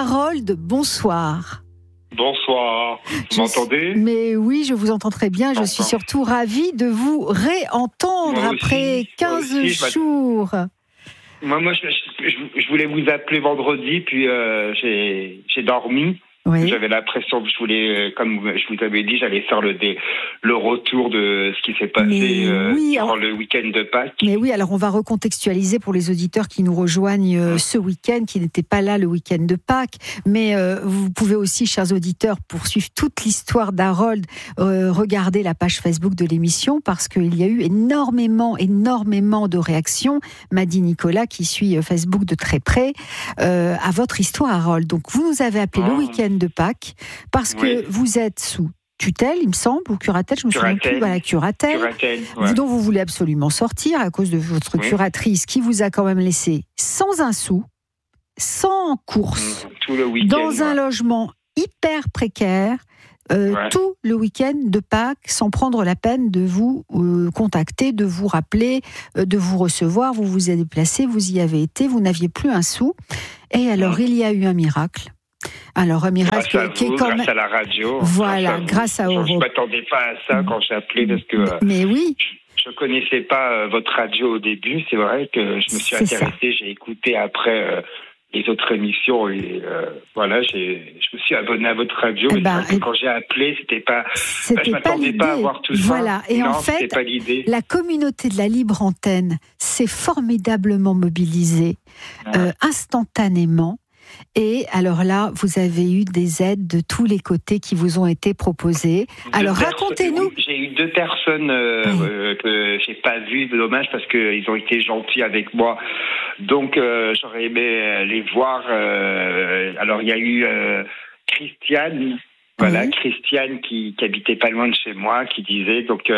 Harold, bonsoir. Bonsoir, vous m'entendez ? Mais oui, je vous entends très bien. Je suis surtout ravie de vous réentendre après 15 jours. Moi je voulais vous appeler vendredi, puis j'ai dormi. Oui. J'avais l'impression que je voulais, comme je vous avais dit, j'allais faire le retour de ce qui s'est passé durant le week-end de Pâques. Mais oui, alors on va recontextualiser pour les auditeurs qui nous rejoignent ce week-end, qui n'étaient pas là le week-end de Pâques. Mais vous pouvez aussi, chers auditeurs, poursuivre toute l'histoire d'Harold, regarder la page Facebook de l'émission, parce qu'il y a eu énormément de réactions. m'a dit Nicolas, qui suit Facebook de très près, à votre histoire, Harold. Donc vous nous avez appelé le week-end de Pâques, parce que vous êtes sous tutelle, il me semble, ou curatelle, je me souviens plus, voilà, curatelle, dont vous voulez absolument sortir à cause de votre curatrice qui vous a quand même laissé sans un sou, sans course, tout le week-end, dans un logement hyper précaire, tout le week-end de Pâques, sans prendre la peine de vous contacter, de vous rappeler, de vous recevoir. Vous vous êtes déplacé, vous y avez été, vous n'aviez plus un sou. Et alors, il y a eu un miracle. Alors, un miracle qui est quand même... grâce à la radio. Voilà, grâce à Europe. Je ne m'attendais pas à ça quand j'ai appelé, parce que... Mais oui. Je ne connaissais pas votre radio au début. C'est vrai que je me suis intéressé, j'ai écouté après les autres émissions, et voilà, je me suis abonné à votre radio. Quand j'ai appelé, je ne m'attendais pas à voir tout ça. Voilà, et non, en fait, pas l'idée. La communauté de la libre antenne s'est formidablement mobilisée instantanément. Et alors là, vous avez eu des aides de tous les côtés qui vous ont été proposées. Alors racontez-nous. J'ai eu 2 personnes que j'ai pas vues, dommage, parce qu'ils ont été gentils avec moi. Donc j'aurais aimé les voir. Alors il y a eu Christiane. Voilà, Christiane qui habitait pas loin de chez moi, qui disait, donc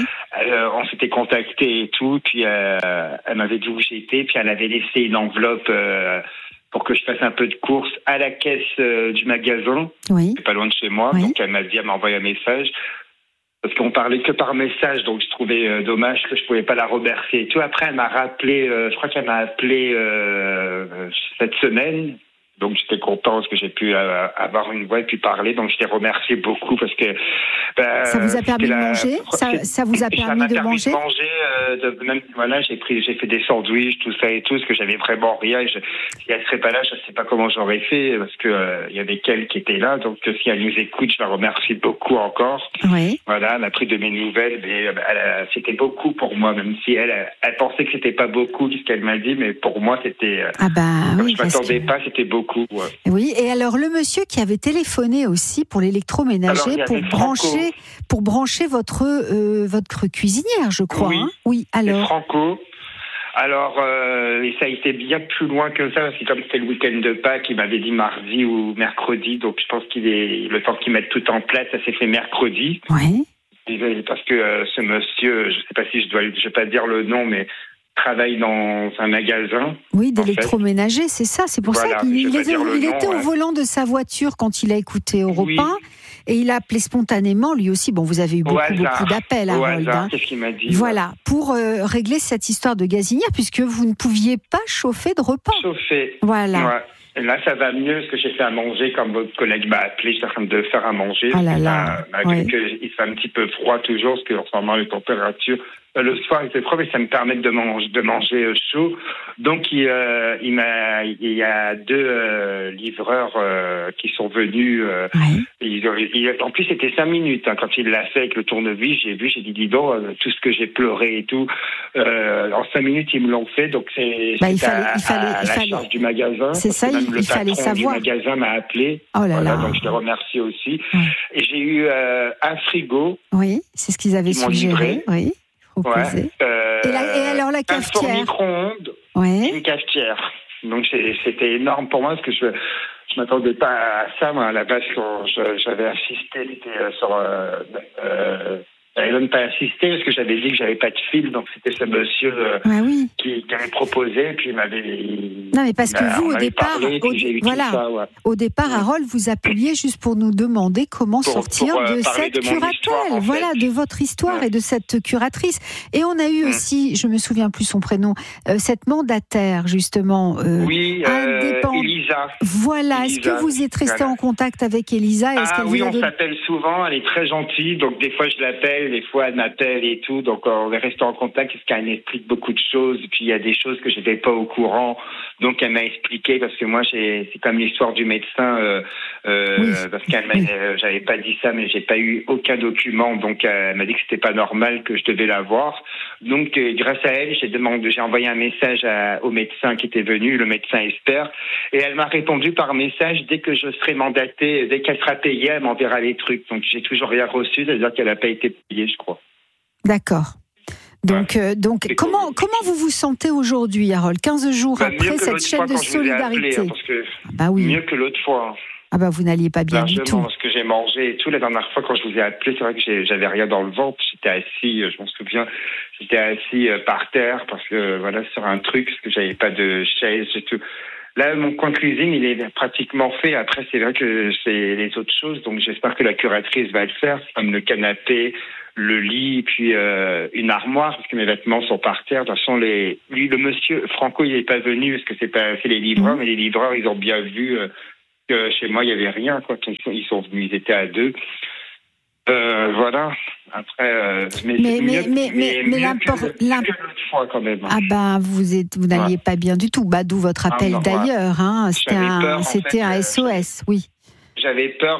on s'était contacté et tout, puis elle m'avait dit où j'étais, puis elle avait laissé une enveloppe pour que je fasse un peu de course à la caisse du magasin, c'est pas loin de chez moi, donc elle m'a envoyé un message, parce qu'on parlait que par message, donc je trouvais dommage que je pouvais pas la remercier et tout. Après elle m'a rappelé, je crois qu'elle m'a appelé cette semaine. Donc j'étais content parce que j'ai pu avoir une voix et puis parler. Donc je t'ai remercié beaucoup parce que ça vous a permis de manger. Ça vous a permis de manger. Voilà, j'ai fait des sandwichs, tout ça et tout, parce que j'avais vraiment rien. Si elle serait pas là, je sais pas comment j'aurais fait, parce que il y avait qu'elle qui était là. Donc si elle nous écoute, je la remercie beaucoup encore. Oui. Voilà, elle a pris de mes nouvelles, mais c'était beaucoup pour moi, même si elle pensait que c'était pas beaucoup ce qu'elle m'a dit, mais pour moi c'était. Je m'attendais pas, c'était beaucoup. Oui, et alors le monsieur qui avait téléphoné aussi pour l'électroménager, pour brancher votre cuisinière, je crois. Oui, oui, alors. Franco. Alors, ça a été bien plus loin que ça, parce que comme c'était le week-end de Pâques, il m'avait dit mardi ou mercredi, donc je pense le temps qu'ils mettent tout en place, ça s'est fait mercredi. Oui. Parce que ce monsieur, je ne sais pas si je vais pas dire le nom, mais travaille dans un magasin. Oui, d'électroménager, c'est ça. C'est pour ça qu'il était au volant de sa voiture quand il a écouté Europe 1. Et il a appelé spontanément, lui aussi. Bon, vous avez eu beaucoup d'appels, Harold. Qu'est-ce qu'il m'a dit ? Voilà, pour régler cette histoire de gazinière, puisque vous ne pouviez pas chauffer de repas. Voilà. Ouais. Et là, ça va mieux, parce que j'ai fait à manger, comme votre collègue m'a appelé, j'étais en train de faire à manger. Malgré qu'il fait un petit peu froid toujours, parce qu'en ce moment, les températures, le soir, il fait froid, mais ça me permet de manger chaud. Donc, il y a 2 livreurs qui sont venus. En plus, c'était 5 minutes. Quand il l'a fait avec le tournevis, j'ai dit, dis donc, tout ce que j'ai pleuré et tout. En 5 minutes, ils me l'ont fait. Donc, c'est à la charge du magasin. C'est ça, il fallait savoir. Le magasin m'a appelé. Donc, je les remercie aussi. Et j'ai eu un frigo. Oui, c'est ce qu'ils avaient suggéré. Oui. Et alors la cafetière. Un micro-ondes, une cafetière. Donc c'était énorme pour moi, parce que je m'attendais pas à ça. Moi, à la base, quand j'avais assisté, c'était sur. J'avais même pas assisté parce que j'avais dit que j'avais pas de fil, donc c'était ce monsieur qui avait proposé, et puis il m'avait. Non, mais parce que vous, au départ, Harold, vous appeliez juste pour nous demander comment sortir de cette curatelle, de votre histoire et de cette curatrice. Et on a eu aussi, je me souviens plus son prénom, cette mandataire justement, indépendante. Elisa. Voilà, Elisa. Est-ce que vous êtes resté en contact avec Elisa? Oui, on s'appelle souvent, elle est très gentille, donc des fois je l'appelle, des fois elle m'appelle et tout, donc on est resté en contact parce qu'elle m'explique beaucoup de choses, et puis il y a des choses que je n'étais pas au courant, donc elle m'a expliqué, parce que moi c'est comme l'histoire du médecin, parce qu'elle j'avais pas dit ça, mais j'ai pas eu aucun document, donc elle m'a dit que c'était pas normal, que je devais l'avoir, donc grâce à elle, j'ai envoyé un message au médecin qui était venu, le médecin Esther, et elle m'a répondu par message, dès que je serai mandatée, dès qu'elle sera payée, elle m'enverra les trucs. Donc j'ai toujours rien reçu, c'est-à-dire qu'elle n'a pas été payée, je crois. D'accord. Donc comment vous vous sentez aujourd'hui, Harold, 15 jours après cette chaîne de solidarité? Oui. Mieux que l'autre fois. Ah bah vous n'alliez pas bien du tout. Parce que j'ai mangé et tout. La dernière fois, quand je vous ai appelé, c'est vrai que j'avais rien dans le ventre. J'étais assis, je m'en souviens, j'étais assis par terre parce que sur un truc, parce que j'avais pas de chaise et tout. Là, mon coin cuisine, il est pratiquement fait. Après, c'est vrai que c'est les autres choses. Donc, j'espère que la curatrice va le faire. C'est comme le canapé, le lit, puis une armoire, parce que mes vêtements sont par terre. De toute façon, le monsieur Franco, il n'est pas venu, parce que c'est les livreurs. Mais les livreurs, ils ont bien vu que chez moi, il n'y avait rien. Quoi. Ils sont venus, ils étaient à 2. Voilà. Après, mais l'autre fois quand même. Ah ben vous n'alliez pas bien du tout. D'où votre appel d'ailleurs. Hein. C'était un SOS, oui. J'avais peur.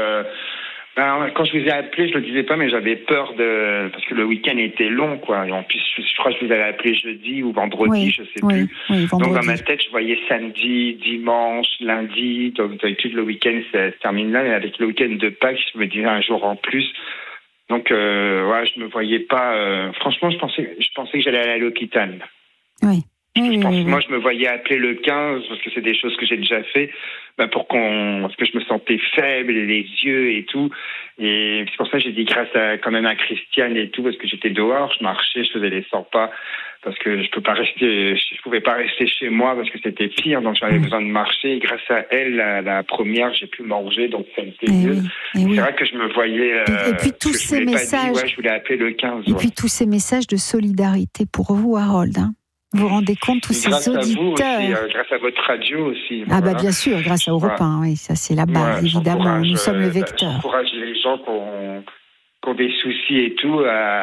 Quand je vous ai appelé, je le disais pas, mais j'avais peur parce que le week-end était long, quoi. Et en plus, je crois que je vous avais appelé jeudi ou vendredi, je sais plus. Oui, vendredi. Donc dans ma tête, je voyais samedi, dimanche, lundi. Donc d'habitude le week-end ça se termine là, et avec le week-end de Pâques, je me disais un jour en plus. Donc je me voyais pas. Franchement, je pensais que j'allais aller à l'hôpital. Oui. Moi, je me voyais appeler le 15 parce que c'est des choses que j'ai déjà fait, parce que je me sentais faible, les yeux et tout. Et c'est pour ça que j'ai dit grâce quand même à Christiane et tout, parce que j'étais dehors, je marchais, je faisais les 100 pas, parce que je pouvais pas rester chez moi parce que c'était pire, donc j'avais besoin de marcher. Et grâce à elle, la première, j'ai pu manger, donc ça me fait mieux. C'est vrai que je me voyais. Et puis tous ces messages. Je voulais appeler le 15. Et puis tous ces messages de solidarité pour vous, Harold. Hein. Vous vous rendez compte, tous ces auditeurs. Grâce à vous aussi, grâce à votre radio aussi. Bien sûr, grâce à Europe 1, oui, ça c'est la base, évidemment. Nous sommes le vecteur. J'encourage les gens qui ont des soucis et tout,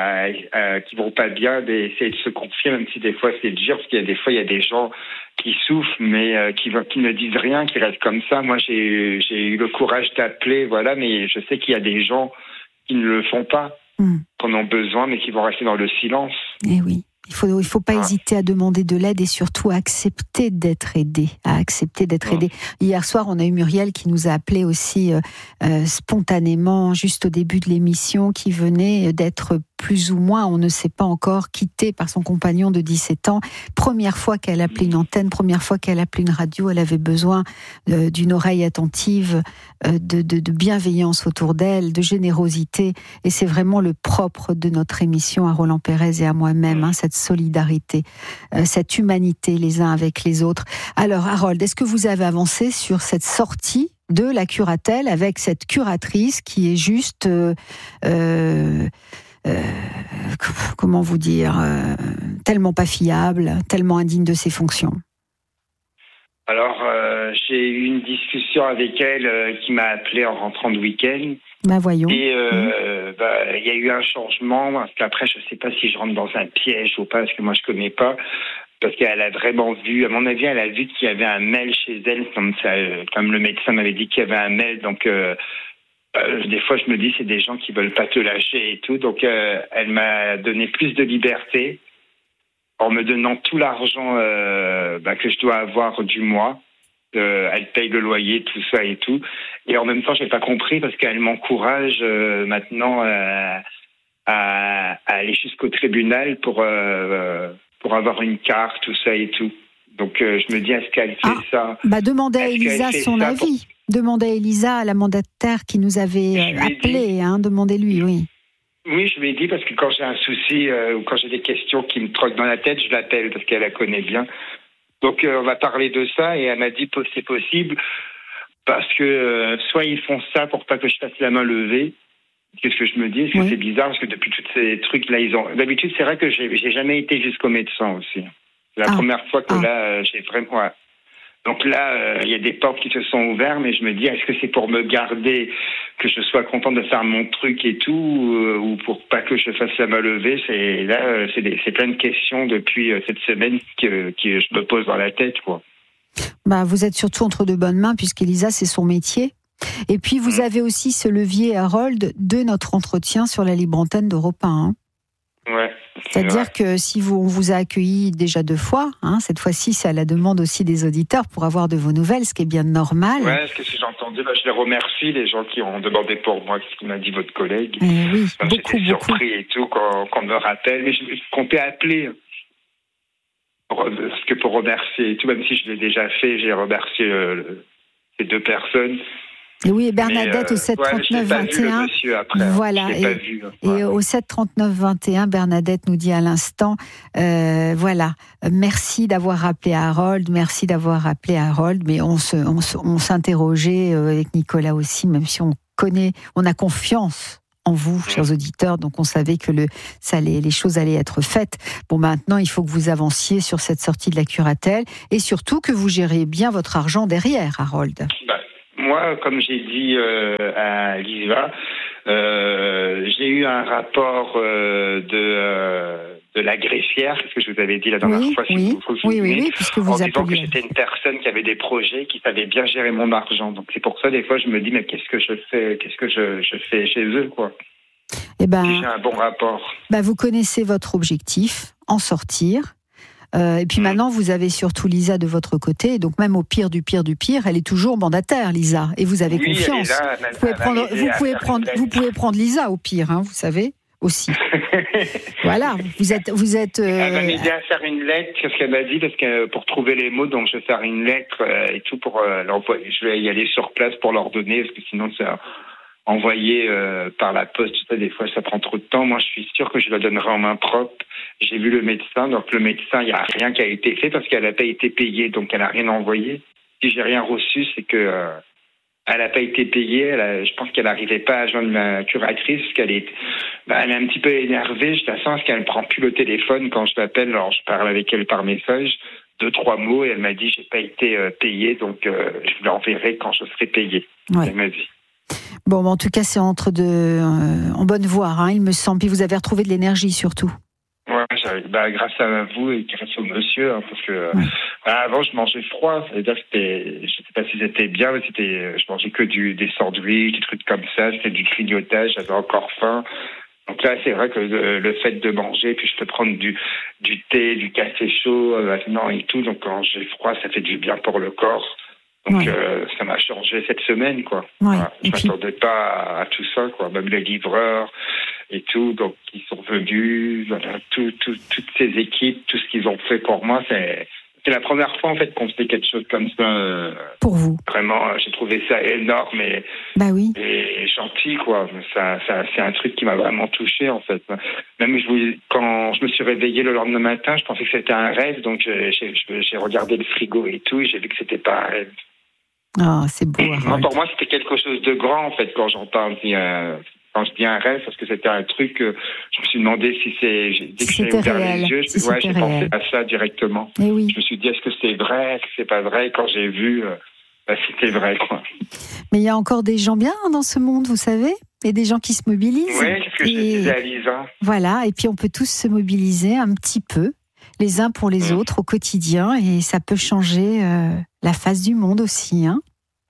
qui vont pas bien, d'essayer de se confier, même si des fois c'est dur, parce qu'il y a des fois, il y a des gens qui souffrent, mais qui ne disent rien, qui restent comme ça. Moi, j'ai eu le courage d'appeler, mais je sais qu'il y a des gens qui ne le font pas, qui en ont besoin, mais qui vont rester dans le silence. Eh oui. Il faut pas hésiter à demander de l'aide et surtout à accepter d'être aidé. Aidé. Hier soir, on a eu Muriel qui nous a appelé aussi spontanément, juste au début de l'émission, qui venait d'être plus ou moins, on ne sait pas encore, quittée par son compagnon de 17 ans. Première fois qu'elle appelait une antenne, première fois qu'elle appelait une radio, elle avait besoin d'une oreille attentive, de bienveillance autour d'elle, de générosité. Et c'est vraiment le propre de notre émission à Roland Pérez et à moi-même, cette solidarité, cette humanité les uns avec les autres. Alors Harold, est-ce que vous avez avancé sur cette sortie de la curatelle avec cette curatrice qui est juste... comment vous dire, tellement pas fiable, tellement indigne de ses fonctions? Alors, j'ai eu une discussion avec elle qui m'a appelé en rentrant de week-end. Voyons. Et y a eu un changement, parce qu'après, je ne sais pas si je rentre dans un piège ou pas, parce que moi, je ne connais pas. Parce qu'elle a vraiment vu, à mon avis, elle a vu qu'il y avait un mail chez elle, comme le médecin m'avait dit qu'il y avait un mail, donc... des fois, je me dis, c'est des gens qui veulent pas te lâcher et tout. Donc, elle m'a donné plus de liberté en me donnant tout l'argent que je dois avoir du mois. Elle paye le loyer, tout ça et tout. Et en même temps, j'ai pas compris parce qu'elle m'encourage maintenant à aller jusqu'au tribunal pour avoir une carte, tout ça et tout. Donc, je me dis, est-ce qu'elle fait ça? Demandez à Elisa son avis. Demandez à Elisa, à la mandataire qui nous avait appelé. Demandez-lui, oui. Oui, je lui ai dit, parce que quand j'ai un souci ou quand j'ai des questions qui me trottent dans la tête, je l'appelle parce qu'elle la connaît bien. Donc, on va parler de ça et elle m'a dit que c'est possible parce que soit ils font ça pour pas que je fasse la main levée. Qu'est-ce que je me dis? Est-ce que c'est bizarre? Parce que depuis tous ces trucs-là, d'habitude, c'est vrai que j'ai jamais été jusqu'au médecin aussi. C'est la première fois que là, j'ai vraiment... Donc là, il y a des portes qui se sont ouvertes, mais je me dis, est-ce que c'est pour me garder, que je sois content de faire mon truc et tout, ou pour pas que je fasse la main levée? C'est plein de questions depuis cette semaine que je me pose dans la tête, quoi. Bah, vous êtes surtout entre de bonnes mains, puisqu'Elisa, c'est son métier. Et puis, vous avez aussi ce levier, Harold, de notre entretien sur la libre antenne d'Europe 1. Hein. Ouais. C'est-à-dire que si on vous a accueilli déjà 2 fois, hein, cette fois-ci, c'est à la demande aussi des auditeurs pour avoir de vos nouvelles, ce qui est bien normal. Ouais, parce que si j'ai entendu, je les remercie, les gens qui ont demandé pour moi ce qu'il m'a dit votre collègue. Oui, j'étais surpris et tout qu'on me rappelle, mais je comptais appeler. Parce que pour remercier et tout, même si je l'ai déjà fait, j'ai remercié ces 2 personnes. Et oui, et Bernadette au 7 39 21. Voilà. Et au 7 39 21, Bernadette nous dit à l'instant, voilà, merci d'avoir appelé Harold, mais on s'interrogeait avec Nicolas aussi, même si on a confiance en vous, chers auditeurs, donc on savait que les choses allaient être faites. Bon, maintenant, il faut que vous avanciez sur cette sortie de la curatelle et surtout que vous gériez bien votre argent derrière, Harold. Moi, comme j'ai dit à Lisa, j'ai eu un rapport de la greffière, c'est ce que je vous avais dit la dernière fois, si vous vous souvenez, oui, puisque vous en disant que j'étais une personne qui avait des projets, qui savait bien gérer mon argent. Donc c'est pour ça, des fois, je me dis, mais qu'est-ce que je fais chez eux, quoi. Eh ben, j'ai un bon rapport. Vous connaissez votre objectif, en sortir. Et puis maintenant, vous avez surtout Lisa de votre côté. Donc même au pire du pire, elle est toujours mandataire, Lisa. Et vous avez confiance. Vous pouvez prendre Lisa au pire, hein, vous savez, aussi. Voilà, vous êtes. Elle va m'aider à faire une lettre, c'est ce qu'elle m'a dit, parce que pour trouver les mots, donc je vais faire une lettre et tout pour l'envoyer. Je vais y aller sur place pour leur donner, parce que sinon ça. Envoyé par la poste, des fois ça prend trop de temps. Moi, je suis sûr que je la donnerai en main propre. J'ai vu le médecin, donc le médecin, il n'y a rien qui a été fait parce qu'elle n'a pas été payée, donc elle n'a rien envoyé. Si j'ai rien reçu, c'est que elle n'a pas été payée. Je pense qu'elle n'arrivait pas à joindre ma curatrice parce qu'elle est un petit peu énervée. Je la sens parce qu'elle ne prend plus le téléphone quand je l'appelle. Alors je parle avec elle par message, 2-3 mots, et elle m'a dit j'ai pas été payée, donc je vous l'enverrai quand je serai payée. Ouais. Elle m'a dit. Bon, en tout cas, c'est en bonne voie, hein, il me semble. Puis vous avez retrouvé de l'énergie, surtout. Ouais, grâce à vous et grâce au monsieur, hein, parce que avant, je mangeais froid. Ça veut dire que je sais pas si c'était bien, mais je mangeais que des sandwichs, des trucs comme ça. C'était du grignotage, j'avais encore faim. Donc là, c'est vrai que le fait de manger, puis je peux prendre du thé, du café chaud maintenant et tout. Donc quand j'ai froid, ça fait du bien pour le corps. Donc ça m'a changé cette semaine, quoi. Ouais. Voilà. Je m'attendais pas à tout ça, quoi. Même les livreurs et tout, donc ils sont venus, voilà, toutes ces équipes, tout ce qu'ils ont fait pour moi, c'est la première fois en fait qu'on faisait quelque chose comme ça. Pour vous. Vraiment, j'ai trouvé ça énorme et gentil, quoi. Ça, c'est un truc qui m'a vraiment touché, en fait. Même quand je me suis réveillé le lendemain matin, je pensais que c'était un rêve, donc j'ai regardé le frigo et tout, et j'ai vu que c'était pas un rêve. Ah, c'est beau. Pour moi, c'était quelque chose de grand, en fait, quand j'en parle. Quand je dis un rêve, parce que c'était un truc que je me suis demandé si dès que j'ai ouvert les yeux, j'ai pensé à ça directement. Et oui. Je me suis dit, est-ce que c'est vrai, est-ce que c'est pas vrai? Quand j'ai vu, c'était vrai, quoi. Mais il y a encore des gens bien dans ce monde, vous savez, et des gens qui se mobilisent. Oui, c'est ce que je disais à Lisa. Voilà, et puis on peut tous se mobiliser un petit peu, les uns pour les autres, au quotidien, et ça peut changer la face du monde aussi, hein.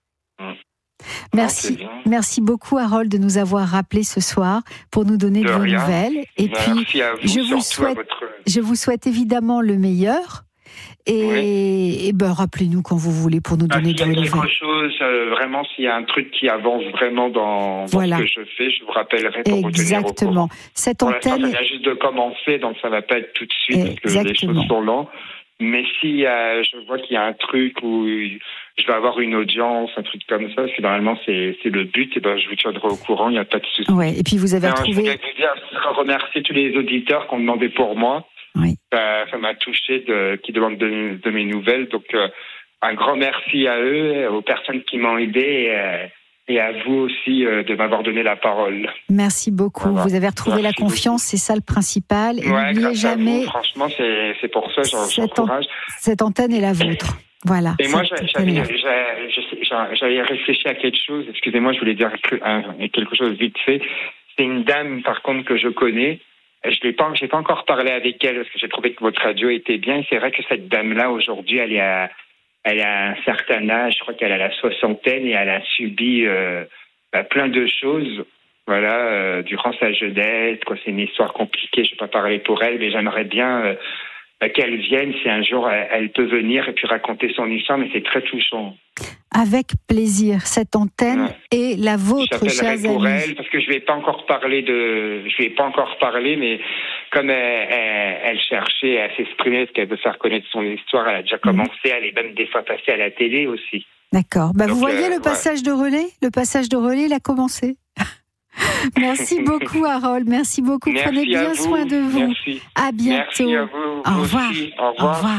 Merci beaucoup Harold de nous avoir rappelé ce soir pour nous donner de vos nouvelles. Et puis à vous, je vous souhaite évidemment le meilleur. Et rappelez-nous quand vous voulez pour nous donner de vos nouvelles. S'il y a quelque chose, vraiment, s'il y a un truc qui avance vraiment dans ce que je fais, je vous rappellerai pour vous tenir au courant. Cette antenne, ça vient juste de commencer, donc ça ne va pas être tout de suite parce que les choses sont lentes. Mais si je vois qu'il y a un truc où je vais avoir une audience, un truc comme ça, parce que normalement c'est le but, et je vous tiendrai au courant, il n'y a pas de souci. Ouais, et puis vous avez retrouvé... Je voudrais vous dire, remercier tous les auditeurs qui ont demandé pour moi. Oui. Ça m'a touché, qui demandent de mes nouvelles. Donc un grand merci à eux, aux personnes qui m'ont aidé. Et à vous aussi de m'avoir donné la parole. Merci beaucoup. Voilà. Vous avez retrouvé la confiance, c'est ça le principal. Et n'oubliez jamais. Franchement, c'est pour ça que j'encourage. Cette antenne est la vôtre. Voilà. Et moi, j'avais réfléchi à quelque chose. Excusez-moi, je voulais dire quelque chose vite fait. C'est une dame, par contre, que je connais. J'ai pas encore parlé avec elle parce que j'ai trouvé que votre radio était bien. C'est vrai que cette dame-là, aujourd'hui, elle a un certain âge. Je crois qu'elle a la soixantaine et elle a subi plein de choses. Voilà, durant sa jeunesse. C'est une histoire compliquée. Je ne vais pas parler pour elle, mais j'aimerais bien qu'elle vienne, si un jour elle peut venir et puis raconter son histoire, mais c'est très touchant. Avec plaisir, cette antenne est la vôtre, chers amis. Pour elle, parce que je vais pas encore parler, mais comme elle cherchait à s'exprimer, parce qu'elle veut faire connaître son histoire, elle a déjà commencé, elle est même des fois passée à la télé aussi. D'accord. Vous voyez le passage de relais ? Le passage de relais, il a commencé. Merci beaucoup, Harold. Merci beaucoup. Merci, prenez bien soin de vous. Merci. À bientôt. Merci à vous. Au revoir. Aussi. Au revoir. Au revoir.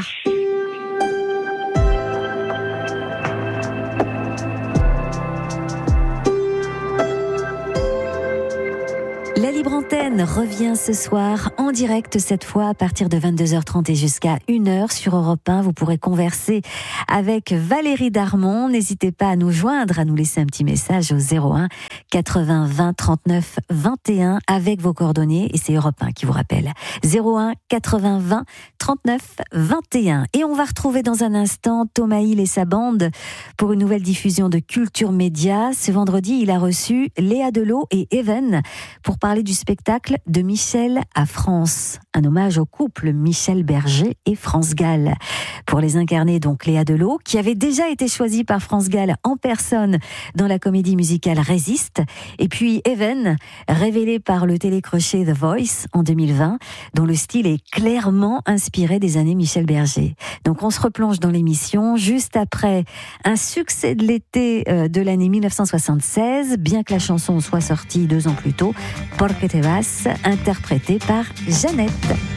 La Libre Antenne revient ce soir en direct, cette fois à partir de 22h30 et jusqu'à 1h sur Europe 1. Vous pourrez converser avec Valérie Darmon. N'hésitez pas à nous joindre, à nous laisser un petit message au 01 80 20 39 21 avec vos coordonnées. Et c'est Europe 1 qui vous rappelle. 01 80 20 39 21. Et on va retrouver dans un instant Thomas Hill et sa bande pour une nouvelle diffusion de Culture Média. Ce vendredi, il a reçu Léa Delot et Even pour parler du spectacle De Michel à France, un hommage au couple Michel Berger et France Gall. Pour les incarner, donc Léa Delot, qui avait déjà été choisie par France Gall en personne dans la comédie musicale Résiste, et puis Even, révélé par le télécrochet The Voice en 2020, dont le style est clairement inspiré des années Michel Berger. Donc on se replonge dans l'émission juste après un succès de l'été de l'année 1976, bien que la chanson soit sortie 2 ans plus tôt, Porque te vas, interprétée par Jeannette.